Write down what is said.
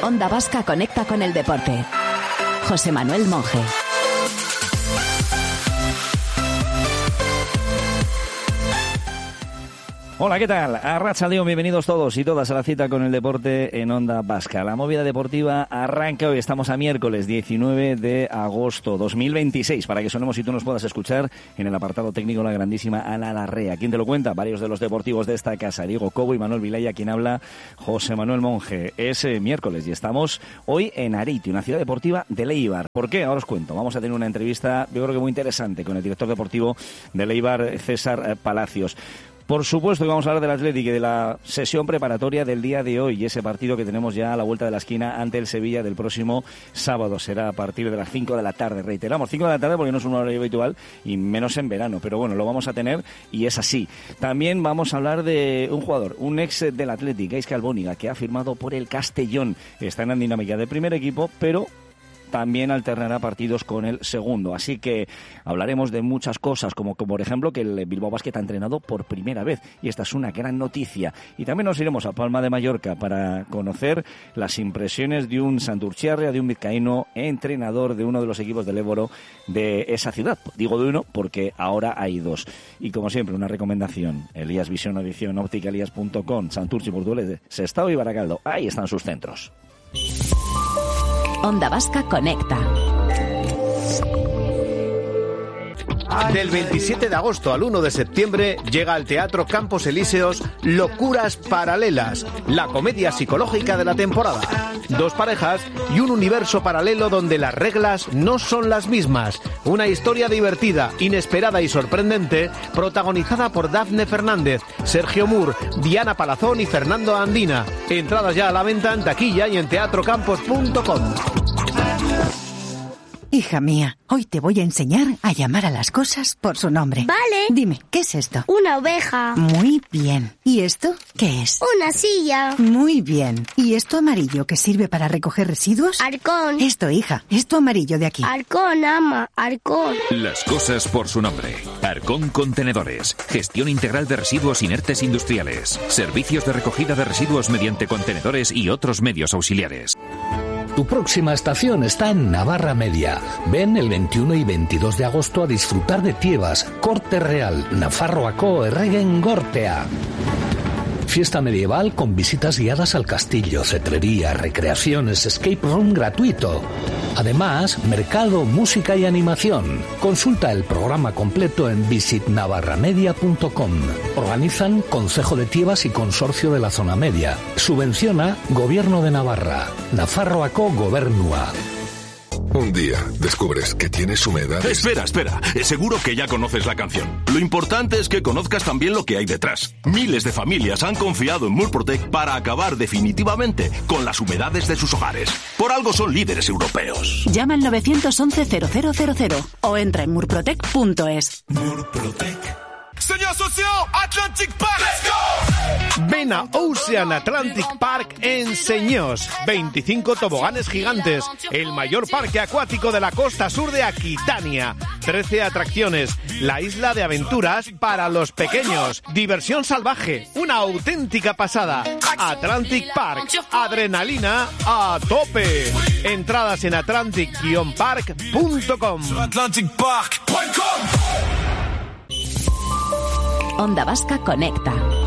Onda Vasca conecta con el deporte. José Manuel Monje. Hola, ¿qué tal? Arratsaldeon, bienvenidos todos y todas a la cita con el deporte en Onda Vasca. La movida deportiva arranca hoy, estamos a miércoles 19 de agosto 2026, para que sonemos y tú nos puedas escuchar en el apartado técnico la grandísima Ana Larrea. ¿Quién te lo cuenta? Varios de los deportivos de esta casa, Diego Cobo y Manuel Vilaya, quien habla José Manuel Monje. Es miércoles y estamos hoy en Ariti, una ciudad deportiva de Leibar. ¿Por qué? Ahora os cuento. Vamos a tener una entrevista, yo creo que muy interesante, con el director deportivo de Leibar, César Palacios. Por supuesto que vamos a hablar del Athletic y de la sesión preparatoria del día de hoy y ese partido que tenemos ya a la vuelta de la esquina ante el Sevilla del próximo sábado. Será a partir de las 5 de la tarde. Reiteramos, 5 de la tarde porque no es un horario habitual y menos en verano. Pero bueno, lo vamos a tener y es así. También vamos a hablar de un jugador, un ex del Athletic, Gaizka Albóniga, que ha firmado por el Castellón. Está en la dinámica de primer equipo, pero también alternará partidos con el segundo. Así que hablaremos de muchas cosas, como por ejemplo que el Bilbao Basket ha entrenado por primera vez. Y esta es una gran noticia. Y también nos iremos a Palma de Mallorca para conocer las impresiones de un santurchiarria, de un vizcaíno, entrenador de uno de los equipos del Évoro de esa ciudad. Digo de uno porque ahora hay dos. Y como siempre, una recomendación. Elías Visión Edición, ópticalias.com, Santurchi, Portugal, Sestao y Baracaldo. Ahí están sus centros. Onda Vasca conecta. Del 27 de agosto al 1 de septiembre llega al Teatro Campos Elíseos Locuras Paralelas, la comedia psicológica de la temporada. Dos parejas y un universo paralelo donde las reglas no son las mismas. Una historia divertida, inesperada y sorprendente, protagonizada por Dafne Fernández, Sergio Moore, Diana Palazón y Fernando Andina. Entradas ya a la venta en taquilla y en teatrocampos.com. Hija mía, hoy te voy a enseñar a llamar a las cosas por su nombre. Vale. Dime, ¿qué es esto? Una oveja. Muy bien. ¿Y esto qué es? Una silla. Muy bien. ¿Y esto amarillo que sirve para recoger residuos? Arcón. Esto, hija, esto amarillo de aquí. Arcón, ama, Arcón. Las cosas por su nombre. Arcón Contenedores. Gestión integral de residuos inertes industriales. Servicios de recogida de residuos mediante contenedores y otros medios auxiliares. Tu próxima estación está en Navarra Media. Ven el 21 y 22 de agosto a disfrutar de Tiebas, Corte Real, Nafarroako Erregen Gortea. Fiesta medieval con visitas guiadas al castillo, cetrería, recreaciones, escape room gratuito. Además, mercado, música y animación. Consulta el programa completo en visitnavarramedia.com. Organizan Concejo de Tiebas y Consorcio de la Zona Media. Subvenciona Gobierno de Navarra. Nafarroako Gobernua. Un día descubres que tienes humedades. Espera. Seguro que ya conoces la canción. Lo importante es que conozcas también lo que hay detrás. Miles de familias han confiado en Murprotec para acabar definitivamente con las humedades de sus hogares. Por algo son líderes europeos. Llama al 911-0000 o entra en murprotec.es. Murprotec. Señor socio, Atlantic Park. ¡Let's go! Ven a Ocean Atlantic Park en Señós. 25 toboganes gigantes, el mayor parque acuático de la costa sur de Aquitania. 13 atracciones, la isla de aventuras para los pequeños. Diversión salvaje, una auténtica pasada. Atlantic Park, adrenalina a tope. Entradas en atlantic-park.com. Onda Vasca conecta.